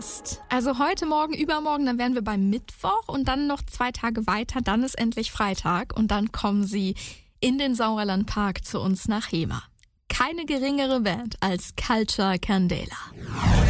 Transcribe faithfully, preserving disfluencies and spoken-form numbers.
fast. Also heute, morgen, übermorgen, dann wären wir beim Mittwoch und dann noch zwei Tage weiter, dann ist endlich Freitag und dann kommen sie in den Sauerlandpark zu uns nach Hemer. Keine geringere Band als Culture Candela.